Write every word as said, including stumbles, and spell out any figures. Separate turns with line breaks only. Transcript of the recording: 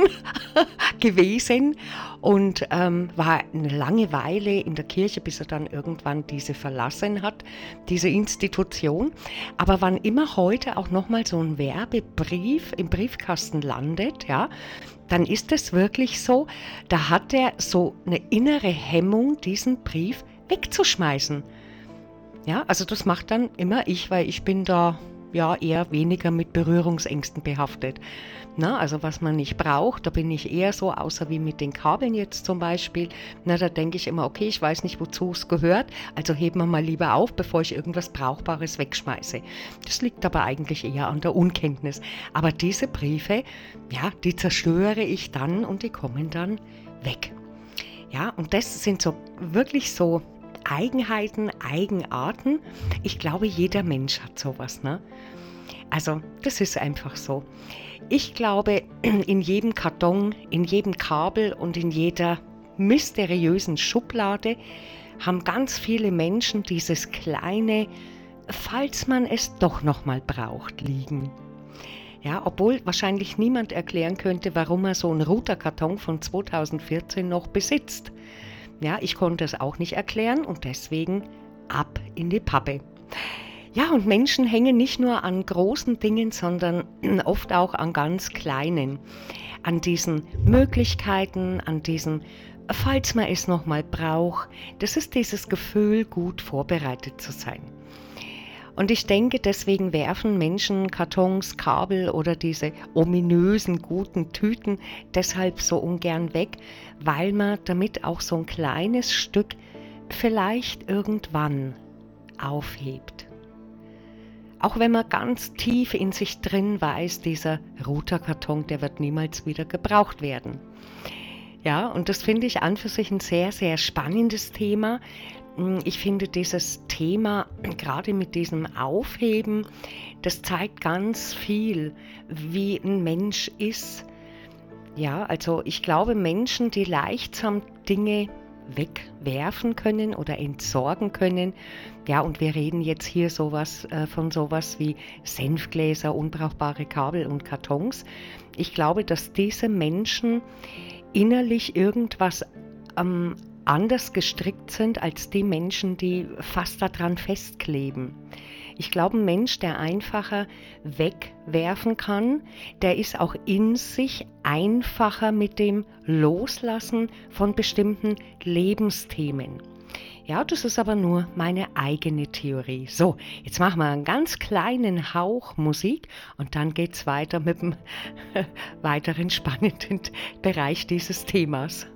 gewesen und ähm, war eine lange Weile in der Kirche, bis er dann irgendwann diese verlassen hat, diese Institution. Aber wann immer heute auch nochmal so ein Werbebrief im Briefkasten landet, ja, dann ist es wirklich so, da hat er so eine innere Hemmung, diesen Brief wegzuschmeißen. Ja, also das macht dann immer ich, weil ich bin da ja eher weniger mit Berührungsängsten behaftet. Na, also was man nicht braucht, da bin ich eher so, außer wie mit den Kabeln jetzt zum Beispiel. Na, da denke ich immer, okay, ich weiß nicht, wozu es gehört, also heben wir mal lieber auf, bevor ich irgendwas Brauchbares wegschmeiße. Das liegt aber eigentlich eher an der Unkenntnis. Aber diese Briefe, ja, die zerstöre ich dann und die kommen dann weg. Ja, und das sind so wirklich so Eigenheiten, Eigenarten. Ich glaube, jeder Mensch hat sowas, ne? Also, das ist einfach so. Ich glaube, in jedem Karton, in jedem Kabel und in jeder mysteriösen Schublade haben ganz viele Menschen dieses kleine, falls man es doch noch mal braucht, liegen. Ja, obwohl wahrscheinlich niemand erklären könnte, warum er so einen Router-Karton von zweitausendvierzehn noch besitzt. Ja, ich konnte es auch nicht erklären und deswegen ab in die Pappe. Ja, und Menschen hängen nicht nur an großen Dingen, sondern oft auch an ganz kleinen. An diesen Möglichkeiten, an diesem, falls man es nochmal braucht. Das ist dieses Gefühl, gut vorbereitet zu sein. Und ich denke, deswegen werfen Menschen Kartons, Kabel oder diese ominösen guten Tüten deshalb so ungern weg, weil man damit auch so ein kleines Stück vielleicht irgendwann aufhebt. Auch wenn man ganz tief in sich drin weiß, dieser Routerkarton, der wird niemals wieder gebraucht werden. Ja, und das finde ich an für sich ein sehr, sehr spannendes Thema. Ich finde dieses Thema, gerade mit diesem Aufheben, das zeigt ganz viel, wie ein Mensch ist. Ja, also ich glaube, Menschen, die leichtsam Dinge wegwerfen können oder entsorgen können. Ja, und wir reden jetzt hier sowas äh, von sowas wie Senfgläser, unbrauchbare Kabel und Kartons. Ich glaube, dass diese Menschen innerlich irgendwas ähm, anders gestrickt sind als die Menschen, die fast daran festkleben. Ich glaube, ein Mensch, der einfacher wegwerfen kann, der ist auch in sich einfacher mit dem Loslassen von bestimmten Lebensthemen. Ja, das ist aber nur meine eigene Theorie. So, jetzt machen wir einen ganz kleinen Hauch Musik und dann geht's weiter mit dem weiteren spannenden Bereich dieses Themas.